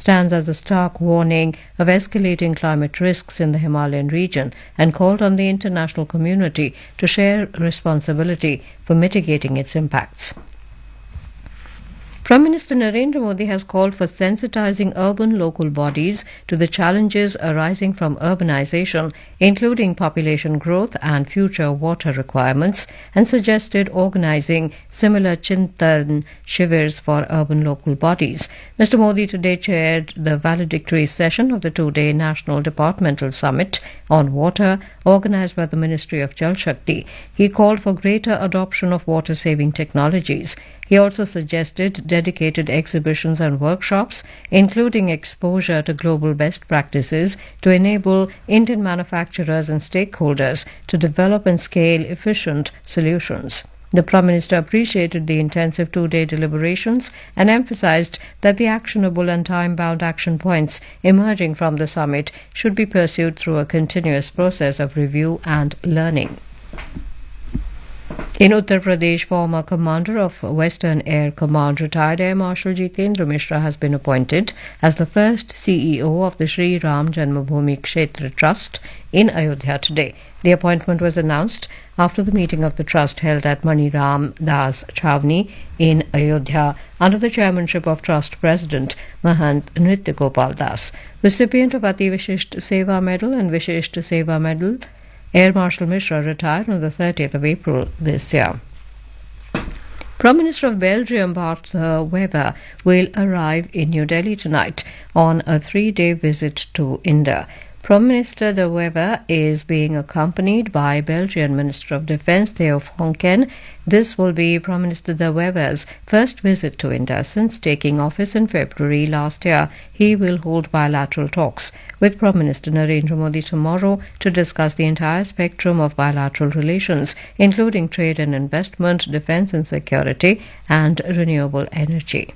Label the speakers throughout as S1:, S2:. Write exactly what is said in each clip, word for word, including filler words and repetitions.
S1: stands as a stark warning of escalating climate risks in the Himalayan region and called on the international community to share responsibility for mitigating its impacts. Prime Minister Narendra Modi has called for sensitizing urban local bodies to the challenges arising from urbanization, including population growth and future water requirements, and suggested organizing similar Chintan shivers for urban local bodies. Mister Modi today chaired the valedictory session of the two-day National Departmental Summit on Water, organized by the Ministry of Jal Shakti. He called for greater adoption of water-saving technologies. He also suggested dedicated exhibitions and workshops, including exposure to global best practices, to enable Indian manufacturers and stakeholders to develop and scale efficient solutions. The Prime Minister appreciated the intensive two-day deliberations and emphasized that the actionable and time-bound action points emerging from the summit should be pursued through a continuous process of review and learning. In Uttar Pradesh, former commander of Western Air Command, retired Air Marshal Jitendra Mishra, has been appointed as the first C E O of the Sri Ram Janmabhoomi Kshetra Trust in Ayodhya today. The appointment was announced after the meeting of the trust held at Mani Ram Das Chhavni in Ayodhya under the chairmanship of Trust President Mahant Nritya Gopal Das. Recipient of Ati Vishisht Seva Medal and Vishisht Seva Medal, Air Marshal Mishra retired on the thirtieth of April this year. Prime Minister of Belgium Bart uh, Wever will arrive in New Delhi tonight on a three-day visit to India. Prime Minister De Wever is being accompanied by Belgian Minister of Defence Theo Fonken. This will be Prime Minister De Wever's first visit to India since taking office in February last year. He will hold bilateral talks with Prime Minister Narendra Modi tomorrow to discuss the entire spectrum of bilateral relations, including trade and investment, defence and security, and renewable energy.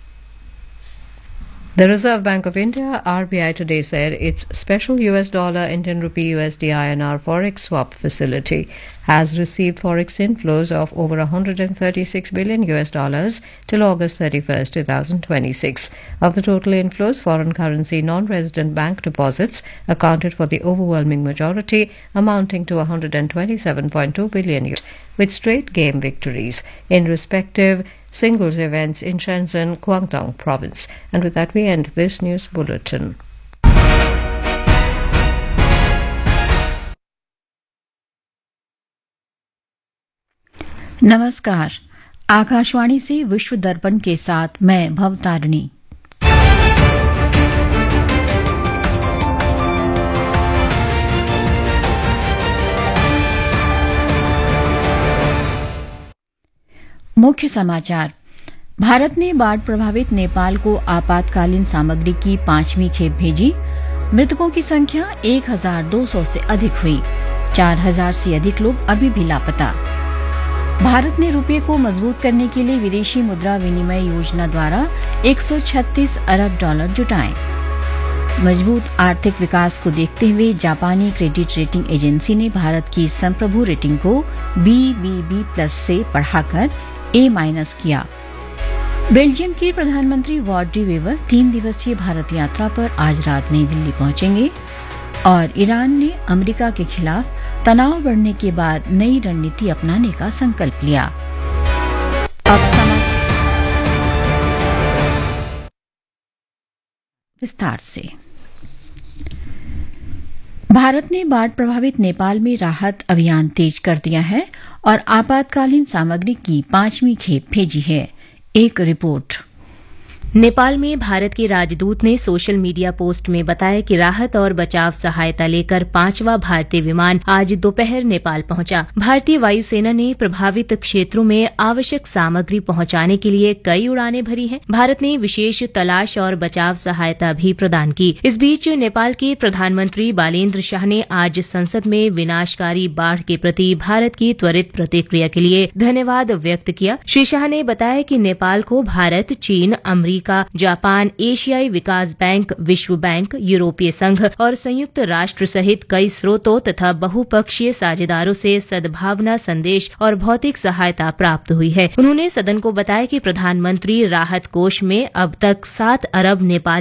S1: The Reserve Bank of India, R B I, today said its special U S dollar Indian rupee U S D I N R forex swap facility has received forex inflows of over one hundred thirty-six billion U S dollars till August thirty-first, twenty twenty-six. Of the total inflows, foreign currency non-resident bank deposits accounted for the overwhelming majority, amounting to one hundred twenty-seven point two billion U S dollars, with straight game victories in respective singles events in Shenzhen, Guangdong province. And with that, we end this news bulletin.
S2: नमस्कार, आकाशवाणी से विश्व दर्पण के साथ मैं भवतारिणी। मुख्य समाचार। भारत ने बाढ़ प्रभावित नेपाल को आपातकालीन सामग्री की पांचवी खेप भेजी। मृतकों की संख्या एक हजार दो सौ से अधिक हुई। चार हजार से अधिक लोग अभी भी लापता। भारत ने रुपये को मजबूत करने के लिए विदेशी मुद्रा विनिमय योजना द्वारा एक सौ छत्तीस अरब डॉलर जुटाए। मजबूत आर्थिक विकास को देखते हुए जापानी क्रेडिट रेटिंग एजेंसी ने भारत की संप्रभु रेटिंग को बी बी बी प्लस से बढ़ाकर ए माइनस किया। बेल्जियम के प्रधानमंत्री वॉट डी वेवर तीन दिवसीय भारत यात्रा पर आज रात नई दिल्ली पहुंचेंगे। और ईरान ने अमेरिका के खिलाफ तनाव बढ़ने के बाद नई रणनीति अपनाने का संकल्प लिया। अब विस्तार से। भारत ने बाढ़ प्रभावित नेपाल में राहत अभियान तेज कर दिया है और आपातकालीन सामग्री की पांचवी खेप भेजी है। एक रिपोर्ट।
S3: नेपाल में भारत के राजदूत ने सोशल मीडिया पोस्ट में बताया कि राहत और बचाव सहायता लेकर पांचवा भारतीय विमान आज दोपहर नेपाल पहुंचा। भारतीय वायुसेना ने प्रभावित क्षेत्रों में आवश्यक सामग्री पहुंचाने के लिए कई उड़ानें भरी हैं। भारत ने विशेष तलाश और बचाव सहायता भी प्रदान की। इस बीच नेपाल के प्रधानमंत्री बालेन्द्र शाह ने आज संसद में विनाशकारी बाढ़ के प्रति भारत की त्वरित प्रतिक्रिया के लिए धन्यवाद व्यक्त किया। श्री शाह ने बताया कि नेपाल को भारत, चीन, अमरीका, जापान, एशियाई विकास बैंक, विश्व बैंक, यूरोपीय संघ और संयुक्त राष्ट्र सहित कई स्रोतों तथा बहुपक्षीय साझेदारों से सद्भावना संदेश और भौतिक सहायता प्राप्त हुई है। उन्होंने सदन को बताया कि प्रधानमंत्री राहत कोष में अब तक सात अरब नेपाल